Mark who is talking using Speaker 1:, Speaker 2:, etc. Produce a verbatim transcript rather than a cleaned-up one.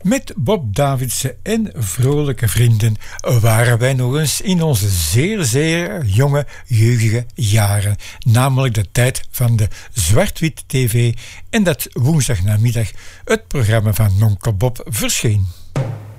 Speaker 1: Met Bob Davidsen en vrolijke vrienden waren wij nog eens in onze zeer, zeer jonge, jeugdige jaren. Namelijk de tijd van de zwart-wit tv en dat woensdagnamiddag het programma van Nonkel Bob verscheen.